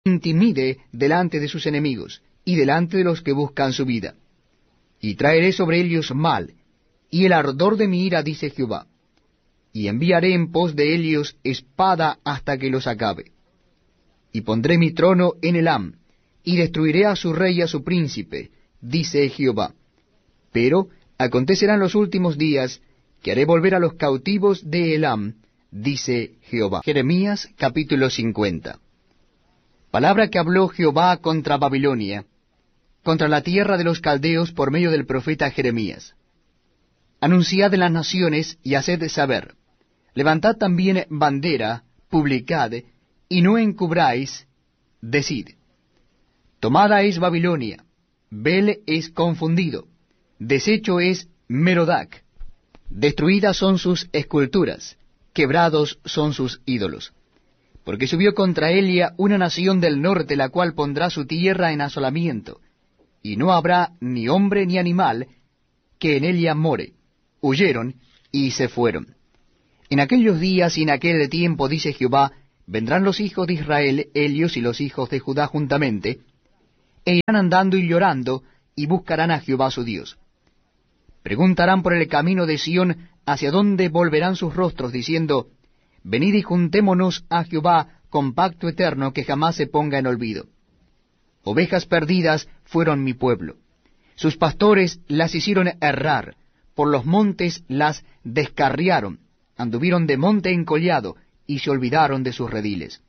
intimide delante de sus enemigos, y delante de los que buscan su vida. Y traeré sobre ellos mal, y el ardor de mi ira, dice Jehová. Y enviaré en pos de ellos espada hasta que los acabe. Y pondré mi trono en Elam, y destruiré a su rey y a su príncipe, dice Jehová. Pero acontecerán los últimos días, que haré volver a los cautivos de Elam, dice Jehová. Jeremías capítulo 50. Palabra que habló Jehová contra Babilonia, contra la tierra de los caldeos por medio del profeta Jeremías. Anunciad en las naciones y haced saber. Levantad también bandera, publicad, y no encubráis, decid. Tomada es Babilonia, Bel es confundido, deshecho es Merodac, destruidas son sus esculturas, quebrados son sus ídolos. Porque subió contra Elia una nación del norte, la cual pondrá su tierra en asolamiento, y no habrá ni hombre ni animal que en ella more. Huyeron y se fueron. En aquellos días y en aquel tiempo, dice Jehová, vendrán los hijos de Israel, ellos y los hijos de Judá juntamente, e irán andando y llorando, y buscarán a Jehová su Dios. Preguntarán por el camino de Sión, hacia dónde volverán sus rostros, diciendo, venid y juntémonos a Jehová con pacto eterno que jamás se ponga en olvido. Ovejas perdidas fueron mi pueblo. Sus pastores las hicieron errar, por los montes las descarriaron, anduvieron de monte en collado, y se olvidaron de sus rediles.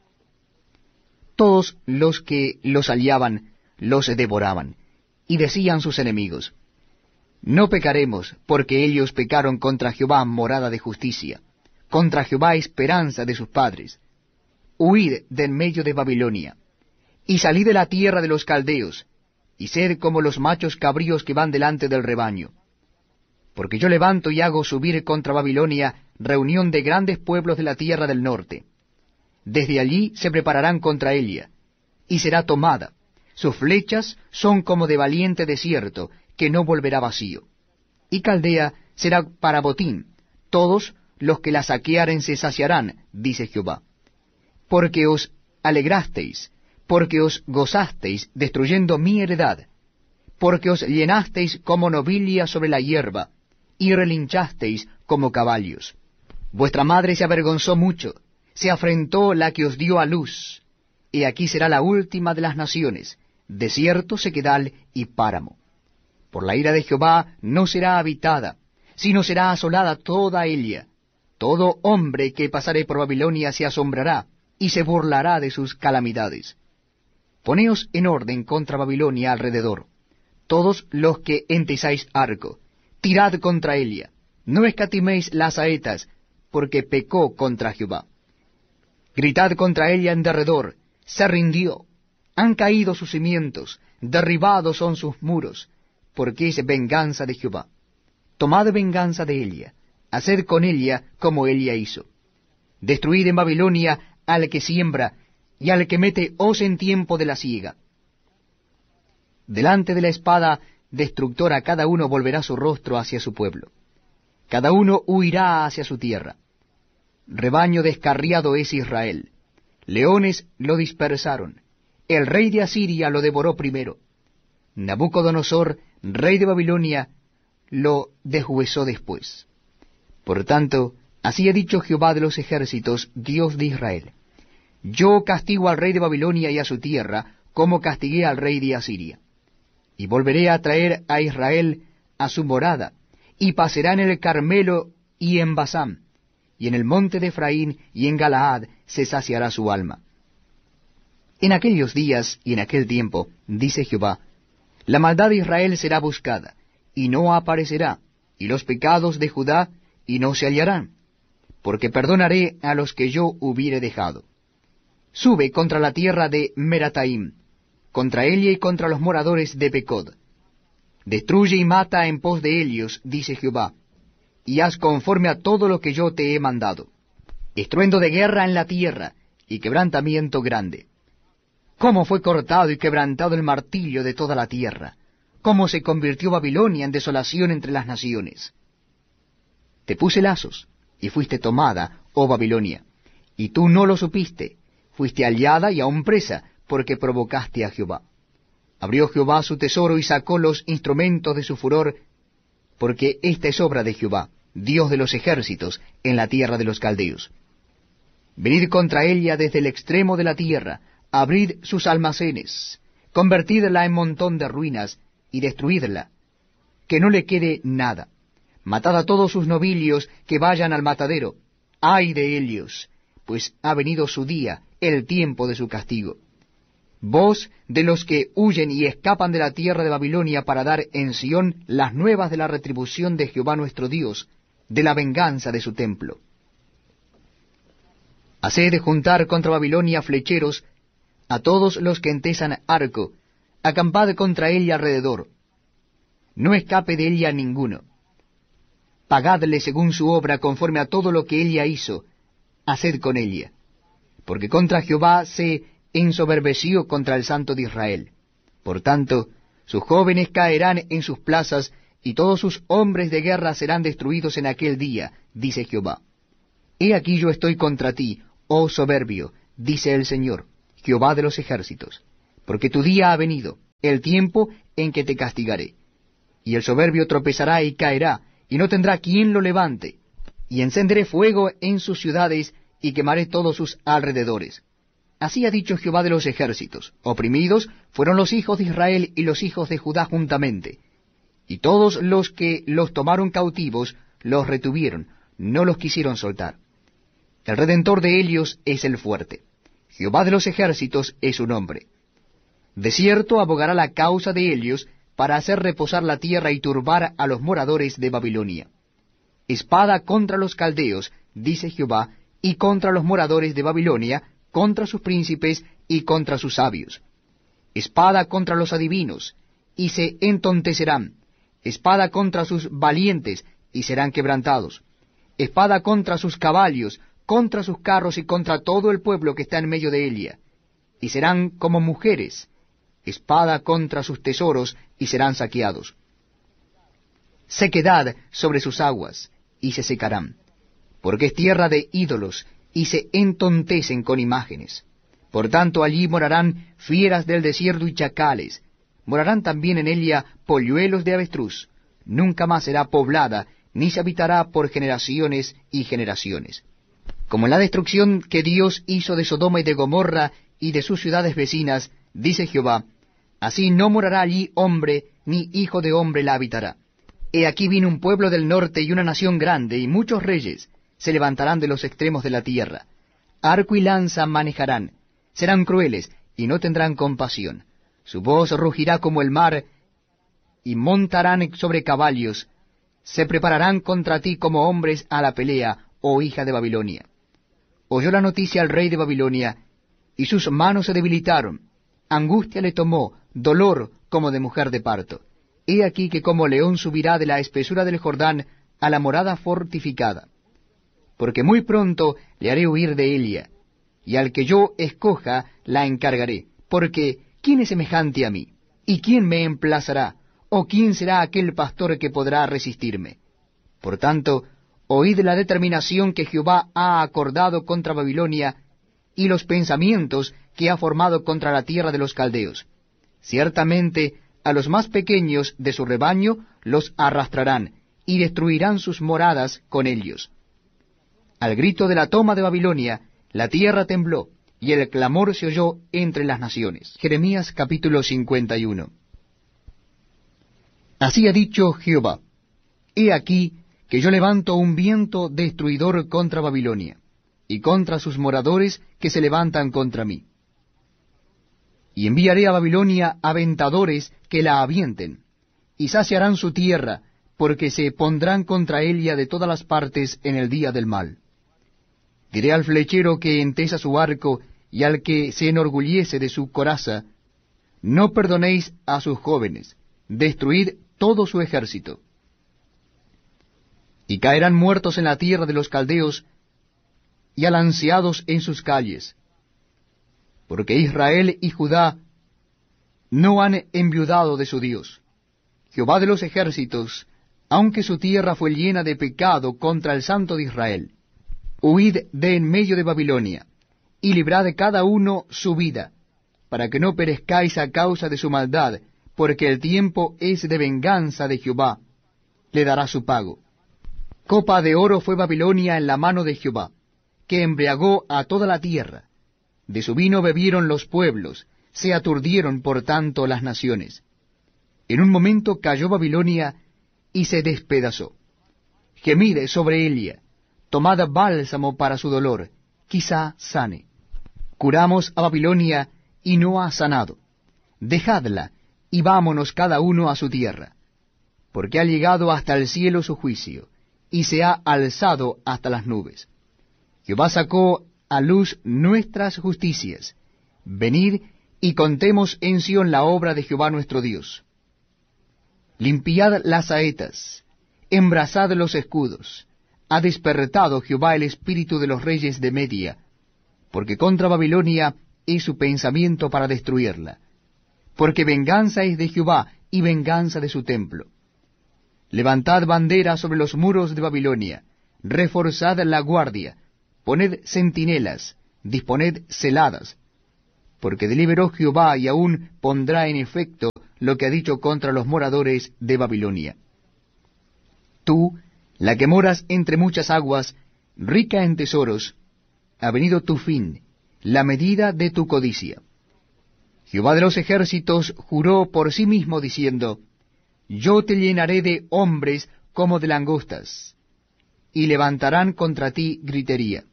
Todos los que los hallaban, los devoraban, y decían sus enemigos, no pecaremos, porque ellos pecaron contra Jehová, morada de justicia, contra Jehová, esperanza de sus padres. Huid de en medio de Babilonia, y salid de la tierra de los caldeos, y sed como los machos cabríos que van delante del rebaño. Porque yo levanto y hago subir contra Babilonia reunión de grandes pueblos de la tierra del norte. Desde allí se prepararán contra ella, y será tomada. Sus flechas son como de valiente desierto, que no volverá vacío. Y Caldea será para botín, todos los que la saquearen se saciarán, dice Jehová. Porque os alegrasteis, porque os gozasteis, destruyendo mi heredad, porque os llenasteis como nobilia sobre la hierba, y relinchasteis como caballos. Vuestra madre se avergonzó mucho, se afrentó la que os dio a luz. Y aquí será la última de las naciones, desierto, sequedal y páramo. Por la ira de Jehová no será habitada, sino será asolada toda ella. Todo hombre que pasare por Babilonia se asombrará, y se burlará de sus calamidades. Poneos en orden contra Babilonia alrededor, todos los que entesáis arco, tirad contra ella, no escatiméis las saetas, porque pecó contra Jehová. Gritad contra ella en derredor, se rindió, han caído sus cimientos, derribados son sus muros, porque es venganza de Jehová. Tomad venganza de ella, haced con ella como ella hizo. Destruid en Babilonia al que siembra, y al que mete hoz en tiempo de la siega. Delante de la espada destructora cada uno volverá su rostro hacia su pueblo. Cada uno huirá hacia su tierra. Rebaño descarriado es Israel. Leones lo dispersaron. El rey de Asiria lo devoró primero. Nabucodonosor, rey de Babilonia, lo deshuesó después. Por tanto, así ha dicho Jehová de los ejércitos, Dios de Israel. Yo castigo al rey de Babilonia y a su tierra, como castigué al rey de Asiria. Y volveré a traer a Israel a su morada, y pasará en el Carmelo y en Basán, y en el monte de Efraín y en Galaad se saciará su alma. En aquellos días y en aquel tiempo, dice Jehová, la maldad de Israel será buscada, y no aparecerá, y los pecados de Judá, y no se hallarán, porque perdonaré a los que yo hubiere dejado. Sube contra la tierra de Merataim, contra ella y contra los moradores de Pecod. Destruye y mata en pos de ellos, dice Jehová, y haz conforme a todo lo que yo te he mandado. Estruendo de guerra en la tierra, y quebrantamiento grande. Cómo fue cortado y quebrantado el martillo de toda la tierra, cómo se convirtió Babilonia en desolación entre las naciones. Te puse lazos, y fuiste tomada, oh Babilonia, y tú no lo supiste, fuiste hallada y aún presa, porque provocaste a Jehová. Abrió Jehová su tesoro y sacó los instrumentos de su furor, porque esta es obra de Jehová, Dios de los ejércitos, en la tierra de los caldeos. Venid contra ella desde el extremo de la tierra, abrid sus almacenes, convertidla en montón de ruinas, y destruidla, que no le quede nada. Matad a todos sus nobilios que vayan al matadero. ¡Ay de ellos! Pues ha venido su día, el tiempo de su castigo. Vos, de los que huyen y escapan de la tierra de Babilonia para dar en Sión las nuevas de la retribución de Jehová nuestro Dios, de la venganza de su templo. Haced juntar contra Babilonia flecheros, a todos los que entesan arco, acampad contra ella alrededor. No escape de ella ninguno. Pagadle según su obra, conforme a todo lo que ella hizo, haced con ella. Porque contra Jehová se ensoberbeció contra el Santo de Israel. Por tanto, sus jóvenes caerán en sus plazas, y todos sus hombres de guerra serán destruidos en aquel día, dice Jehová. He aquí yo estoy contra ti, oh soberbio, dice el Señor, Jehová de los ejércitos, porque tu día ha venido, el tiempo en que te castigaré. Y el soberbio tropezará y caerá, y no tendrá quien lo levante. Y encenderé fuego en sus ciudades, y quemaré todos sus alrededores. Así ha dicho Jehová de los ejércitos. Oprimidos fueron los hijos de Israel y los hijos de Judá juntamente. Y todos los que los tomaron cautivos los retuvieron, no los quisieron soltar. El Redentor de ellos es el fuerte. Jehová de los ejércitos es su nombre. De cierto abogará la causa de ellos para hacer reposar la tierra y turbar a los moradores de Babilonia. Espada contra los caldeos, dice Jehová, y contra los moradores de Babilonia, contra sus príncipes y contra sus sabios. Espada contra los adivinos, y se entontecerán. Espada contra sus valientes, y serán quebrantados. Espada contra sus caballos, contra sus carros y contra todo el pueblo que está en medio de ella. Y serán como mujeres. Espada contra sus tesoros, y serán saqueados. Sequedad sobre sus aguas, y se secarán. Porque es tierra de ídolos, y se entontecen con imágenes. Por tanto allí morarán fieras del desierto y chacales. Morarán también en ella polluelos de avestruz. Nunca más será poblada, ni se habitará por generaciones y generaciones. Como en la destrucción que Dios hizo de Sodoma y de Gomorra y de sus ciudades vecinas, dice Jehová, así no morará allí hombre, ni hijo de hombre la habitará. He aquí vino un pueblo del norte y una nación grande, y muchos reyes se levantarán de los extremos de la tierra. Arco y lanza manejarán, serán crueles, y no tendrán compasión. Su voz rugirá como el mar, y montarán sobre caballos. Se prepararán contra ti como hombres a la pelea, oh hija de Babilonia. Oyó la noticia al rey de Babilonia, y sus manos se debilitaron. Angustia le tomó, dolor como de mujer de parto. He aquí que como león subirá de la espesura del Jordán a la morada fortificada. Porque muy pronto le haré huir de ella, y al que yo escoja la encargaré. Porque ¿quién es semejante a mí? ¿Y quién me emplazará? ¿O quién será aquel pastor que podrá resistirme? Por tanto, oíd la determinación que Jehová ha acordado contra Babilonia, y los pensamientos que ha formado contra la tierra de los caldeos. Ciertamente a los más pequeños de su rebaño los arrastrarán, y destruirán sus moradas con ellos. Al grito de la toma de Babilonia, la tierra tembló, y el clamor se oyó entre las naciones. Jeremías capítulo 51. Así ha dicho Jehová, he aquí que yo levanto un viento destruidor contra Babilonia, y contra sus moradores que se levantan contra mí. Y enviaré a Babilonia aventadores que la avienten, y saciarán su tierra, porque se pondrán contra ella de todas las partes en el día del mal. Diré al flechero que entesa su arco, y al que se enorgullece de su coraza, no perdonéis a sus jóvenes, destruid todo su ejército. Y caerán muertos en la tierra de los caldeos, y alanceados en sus calles. Porque Israel y Judá no han enviudado de su Dios. Jehová de los ejércitos, aunque su tierra fue llena de pecado contra el Santo de Israel. Huid de en medio de Babilonia, y librad cada uno su vida, para que no perezcáis a causa de su maldad, porque el tiempo es de venganza de Jehová, le dará su pago. Copa de oro fue Babilonia en la mano de Jehová, que embriagó a toda la tierra. De su vino bebieron los pueblos, se aturdieron por tanto las naciones. En un momento cayó Babilonia y se despedazó. Gemid sobre ella, tomad bálsamo para su dolor, quizá sane. Curamos a Babilonia y no ha sanado. Dejadla y vámonos cada uno a su tierra, porque ha llegado hasta el cielo su juicio, y se ha alzado hasta las nubes. Jehová sacó a luz nuestras justicias. Venid y contemos en Sión la obra de Jehová nuestro Dios. Limpiad las saetas, embrazad los escudos. Ha despertado Jehová el espíritu de los reyes de Media, porque contra Babilonia es su pensamiento para destruirla. Porque venganza es de Jehová y venganza de su templo. Levantad bandera sobre los muros de Babilonia, reforzad la guardia, poned centinelas, disponed celadas, porque deliberó Jehová y aún pondrá en efecto lo que ha dicho contra los moradores de Babilonia. Tú, la que moras entre muchas aguas, rica en tesoros, ha venido tu fin, la medida de tu codicia. Jehová de los ejércitos juró por sí mismo diciendo, yo te llenaré de hombres como de langostas, y levantarán contra ti gritería.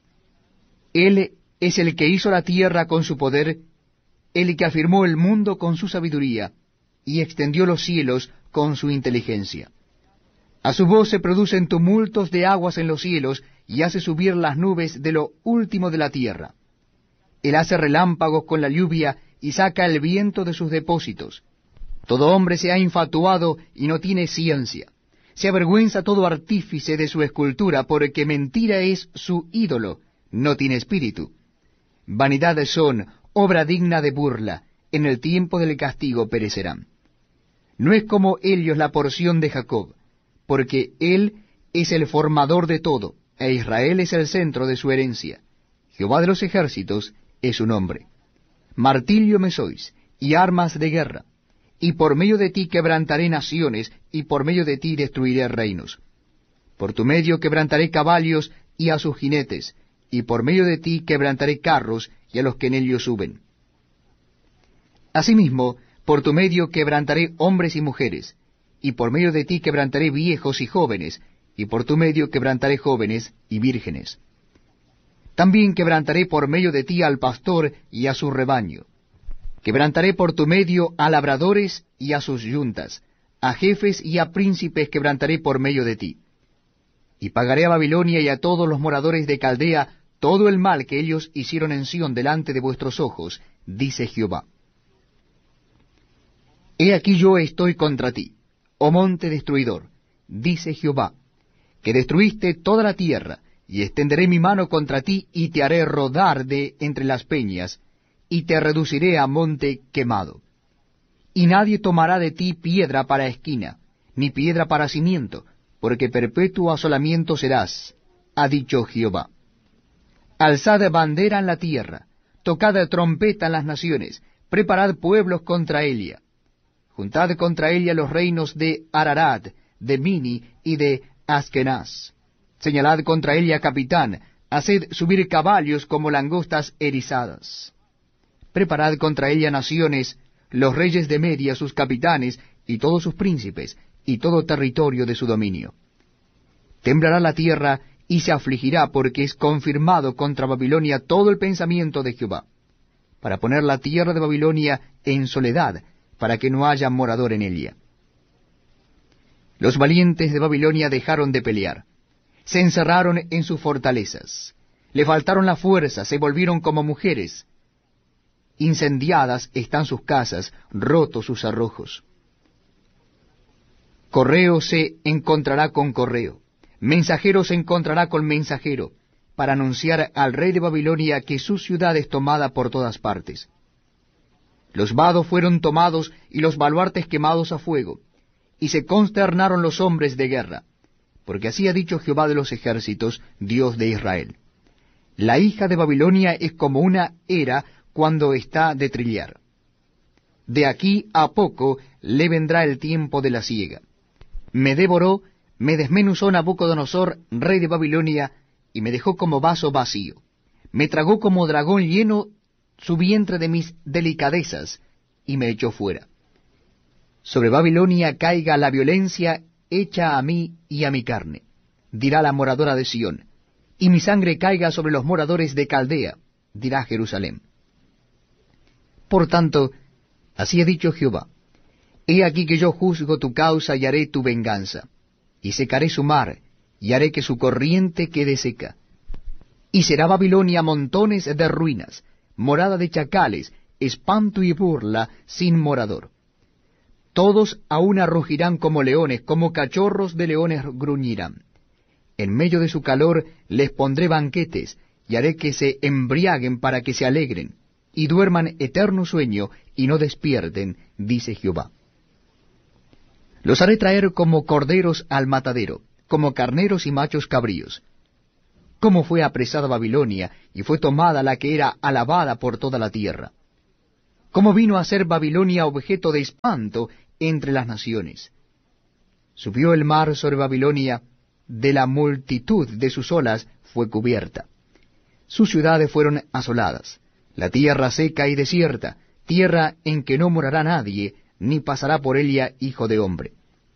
Él es el que hizo la tierra con su poder, el que afirmó el mundo con su sabiduría, y extendió los cielos con su inteligencia. A su voz se producen tumultos de aguas en los cielos, y hace subir las nubes de lo último de la tierra. Él hace relámpagos con la lluvia, y saca el viento de sus depósitos. Todo hombre se ha infatuado y no tiene ciencia. Se avergüenza todo artífice de su escultura, porque mentira es su ídolo, no tiene espíritu. Vanidades son, obra digna de burla, en el tiempo del castigo perecerán. No es como ellos la porción de Jacob, porque él es el formador de todo, e Israel es el centro de su herencia. Jehová de los ejércitos es su nombre. Martillo me sois, y armas de guerra, y por medio de ti quebrantaré naciones, y por medio de ti destruiré reinos. Por tu medio quebrantaré caballos y a sus jinetes, y por medio de ti quebrantaré carros y a los que en ellos suben. Asimismo, por tu medio quebrantaré hombres y mujeres, y por medio de ti quebrantaré viejos y jóvenes, y por tu medio quebrantaré jóvenes y vírgenes. También quebrantaré por medio de ti al pastor y a su rebaño. Quebrantaré por tu medio a labradores y a sus yuntas, a jefes y a príncipes quebrantaré por medio de ti. Y pagaré a Babilonia y a todos los moradores de Caldea todo el mal que ellos hicieron en Sión delante de vuestros ojos, dice Jehová. He aquí yo estoy contra ti, oh monte destruidor, dice Jehová, que destruiste toda la tierra, y extenderé mi mano contra ti, y te haré rodar de entre las peñas, y te reduciré a monte quemado. Y nadie tomará de ti piedra para esquina, ni piedra para cimiento, porque perpetuo asolamiento serás, ha dicho Jehová. Alzad bandera en la tierra, tocad trompeta en las naciones, preparad pueblos contra ella. Juntad contra ella los reinos de Ararat, de Mini y de Askenaz. Señalad contra ella capitán, haced subir caballos como langostas erizadas. Preparad contra ella naciones, los reyes de Media, sus capitanes, y todos sus príncipes, y todo territorio de su dominio. Temblará la tierra, y se afligirá, porque es confirmado contra Babilonia todo el pensamiento de Jehová, para poner la tierra de Babilonia en soledad, para que no haya morador en ella. Los valientes de Babilonia dejaron de pelear, se encerraron en sus fortalezas, le faltaron la fuerza, se volvieron como mujeres. Incendiadas están sus casas, rotos sus arrojos. Correo se encontrará con correo, mensajero se encontrará con mensajero, para anunciar al rey de Babilonia que su ciudad es tomada por todas partes. Los vados fueron tomados y los baluartes quemados a fuego, y se consternaron los hombres de guerra, porque así ha dicho Jehová de los ejércitos, Dios de Israel. La hija de Babilonia es como una era cuando está de trillar. De aquí a poco le vendrá el tiempo de la siega. Me devoró, me desmenuzó Nabucodonosor, rey de Babilonia, y me dejó como vaso vacío. Me tragó como dragón lleno su vientre de mis delicadezas, y me echó fuera. Sobre Babilonia caiga la violencia hecha a mí y a mi carne, dirá la moradora de Sión, y mi sangre caiga sobre los moradores de Caldea, dirá Jerusalén. Por tanto, así ha dicho Jehová: He aquí que yo juzgo tu causa y haré tu venganza, y secaré su mar, y haré que su corriente quede seca. Y será Babilonia montones de ruinas, morada de chacales, espanto y burla sin morador. Todos a una rugirán como leones, como cachorros de leones gruñirán. En medio de su calor les pondré banquetes, y haré que se embriaguen para que se alegren, y duerman eterno sueño, y no despierten, dice Jehová. Los haré traer como corderos al matadero, como carneros y machos cabríos. Cómo fue apresada Babilonia, y fue tomada la que era alabada por toda la tierra. Cómo vino a ser Babilonia objeto de espanto entre las naciones. Subió el mar sobre Babilonia, de la multitud de sus olas fue cubierta. Sus ciudades fueron asoladas, la tierra seca y desierta, tierra en que no morará nadie, ni pasará por ella hijo de hombre.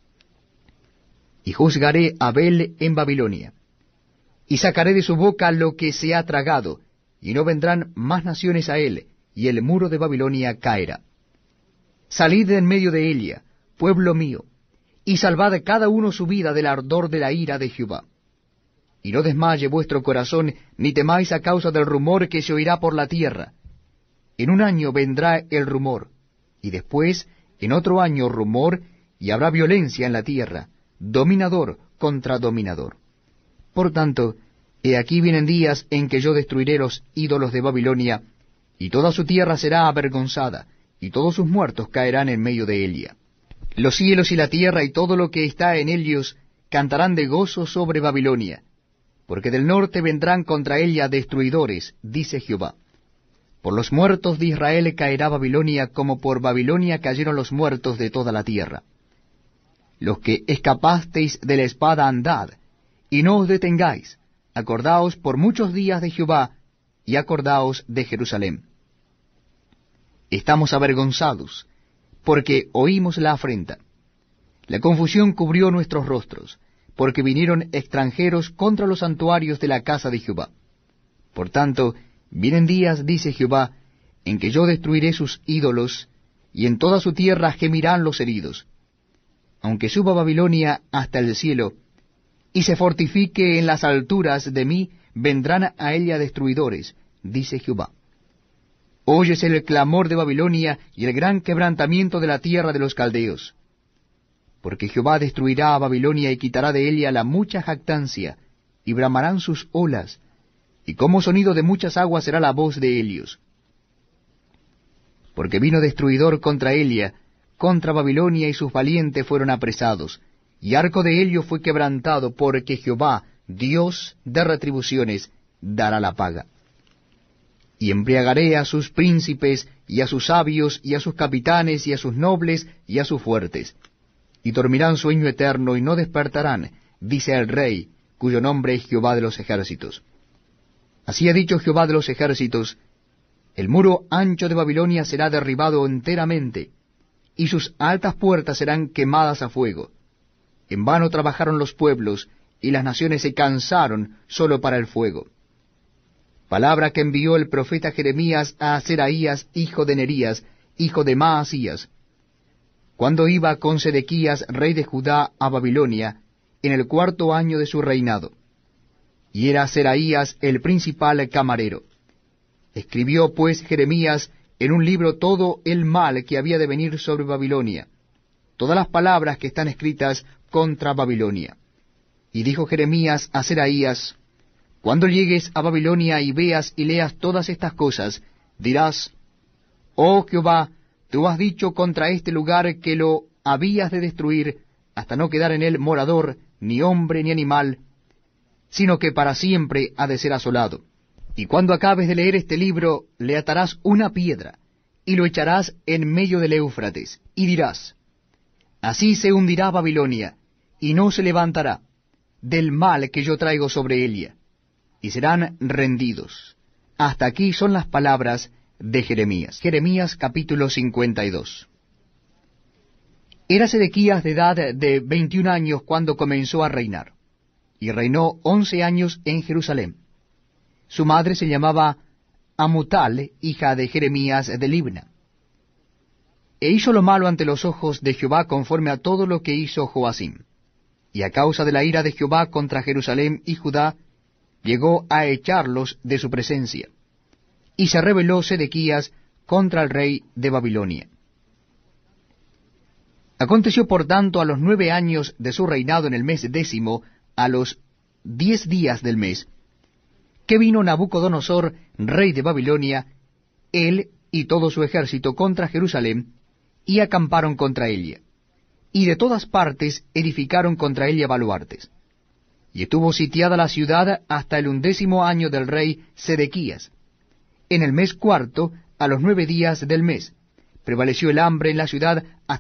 Y juzgaré a Bel en Babilonia, y sacaré de su boca lo que se ha tragado, y no vendrán más naciones a él, y el muro de Babilonia caerá. Salid de en medio de ella, pueblo mío, y salvad cada uno su vida del ardor de la ira de Jehová. Y no desmaye vuestro corazón, ni temáis a causa del rumor que se oirá por la tierra. En un año vendrá el rumor, y después en otro año rumor, y habrá violencia en la tierra, dominador contra dominador. Por tanto, he aquí vienen días en que yo destruiré los ídolos de Babilonia, y toda su tierra será avergonzada, y todos sus muertos caerán en medio de ella. Los cielos y la tierra y todo lo que está en ellos cantarán de gozo sobre Babilonia, porque del norte vendrán contra ella destruidores, dice Jehová. Por los muertos de Israel caerá Babilonia, como por Babilonia cayeron los muertos de toda la tierra. Los que escapasteis de la espada andad, y no os detengáis, acordaos por muchos días de Jehová, y acordaos de Jerusalén. Estamos avergonzados, porque oímos la afrenta. La confusión cubrió nuestros rostros, porque vinieron extranjeros contra los santuarios de la casa de Jehová. Por tanto, vienen días, dice Jehová, en que yo destruiré sus ídolos, y en toda su tierra gemirán los heridos. Aunque suba Babilonia hasta el cielo, y se fortifique en las alturas de mí, vendrán a ella destruidores, dice Jehová. Óyese el clamor de Babilonia y el gran quebrantamiento de la tierra de los caldeos. Porque Jehová destruirá a Babilonia y quitará de ella la mucha jactancia, y bramarán sus olas, y como sonido de muchas aguas será la voz de ellos. Porque vino destruidor contra ella, contra Babilonia, y sus valientes fueron apresados, y arco de ellos fue quebrantado, porque Jehová, Dios de retribuciones, dará la paga. Y embriagaré a sus príncipes, y a sus sabios, y a sus capitanes, y a sus nobles, y a sus fuertes. Y dormirán sueño eterno, y no despertarán, dice el Rey, cuyo nombre es Jehová de los ejércitos. Así ha dicho Jehová de los ejércitos: el muro ancho de Babilonia será derribado enteramente, y sus altas puertas serán quemadas a fuego. En vano trabajaron los pueblos, y las naciones se cansaron solo para el fuego. Palabra que envió el profeta Jeremías a Seraías, hijo de Nerías, hijo de Maasías, cuando iba con Sedequías, rey de Judá, a Babilonia, en el 4º año de su reinado. Y era Seraías el principal camarero. Escribió pues Jeremías en un libro todo el mal que había de venir sobre Babilonia, todas las palabras que están escritas contra Babilonia. Y dijo Jeremías a Seraías: cuando llegues a Babilonia y veas y leas todas estas cosas, dirás: oh Jehová, tú has dicho contra este lugar que lo habías de destruir, hasta no quedar en él morador, ni hombre ni animal, sino que para siempre ha de ser asolado. Y cuando acabes de leer este libro, le atarás una piedra, y lo echarás en medio del Éufrates, y dirás, así se hundirá Babilonia, y no se levantará, del mal que yo traigo sobre ella, y serán rendidos. Hasta aquí son las palabras de Jeremías. Jeremías capítulo 52. Era Sedequías de edad de 21 años cuando comenzó a reinar, y reinó 11 años en Jerusalén. Su madre se llamaba Amutal, hija de Jeremías de Libna. E hizo lo malo ante los ojos de Jehová conforme a todo lo que hizo Joacim. Y a causa de la ira de Jehová contra Jerusalén y Judá, llegó a echarlos de su presencia. Y se rebeló Sedequías contra el rey de Babilonia. Aconteció por tanto a los 9 años de su reinado en el mes 10, a los 10 días del mes, que vino Nabucodonosor, rey de Babilonia, él y todo su ejército contra Jerusalén, y acamparon contra ella. Y de todas partes edificaron contra ella baluartes. Y estuvo sitiada la ciudad hasta el 11º año del rey Sedequías. En el mes 4, a los 9 días del mes, prevaleció el hambre en la ciudad hasta